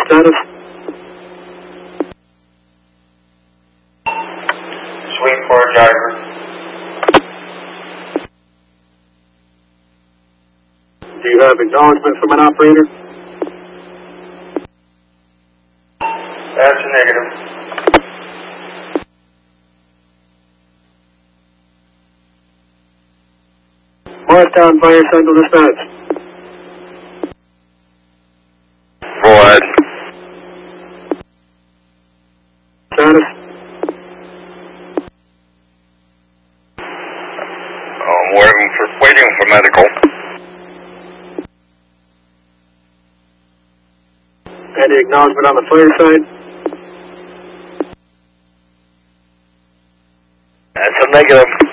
Status? Swing for a driver. Do you have acknowledgement from an operator? That's a negative. Morristown Fire Central Dispatch. Go ahead. Status? Waiting for medical. Any acknowledgement on the fire side? That's a negative.